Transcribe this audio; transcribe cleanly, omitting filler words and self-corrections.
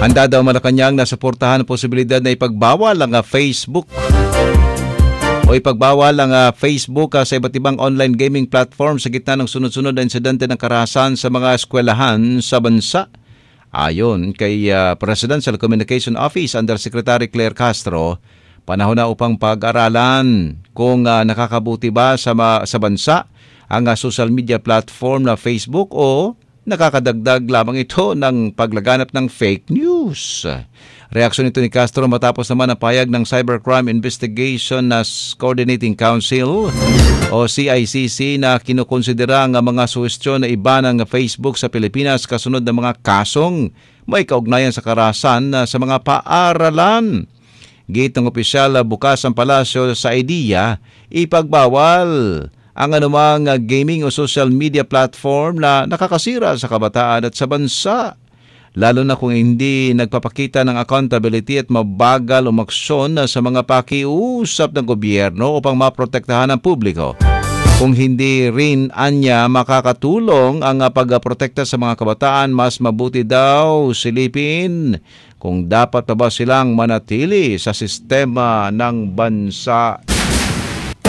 Handa daw Malacanang na suportahan ang posibilidad na ipagbawal ang Facebook o ipagbawal ang Facebook sa iba't ibang online gaming platform sa gitna ng sunod-sunod na insidente ng karahasan sa mga eskwelahan sa bansa. Ayon kay Presidential Communication Office Undersecretary Claire Castro, panahon na upang pag-aralan kung nakakabuti ba sa bansa ang social media platform na Facebook o nakakadagdag lamang ito ng paglaganap ng fake news. Reaksyon ito ni Castro matapos naman ang payag ng Cybercrime Investigation Coordinating Council o CICC na kinukonsidera ang mga suhestyon na iba ng Facebook sa Pilipinas kasunod ng mga kasong may kaugnayan sa karahasan sa mga paaralan. Gate ng opisyal, bukas ang palasyo sa idea ipagbawal ang anumang gaming o social media platform na nakakasira sa kabataan at sa bansa, lalo na kung hindi nagpapakita ng accountability at mabagal umaksyon sa mga pakiusap ng gobyerno upang maprotektahan ang publiko. Kung hindi rin anya makakatulong ang pagprotekta sa mga kabataan, mas mabuti daw silipin kung dapat pa ba silang manatili sa sistema ng bansa.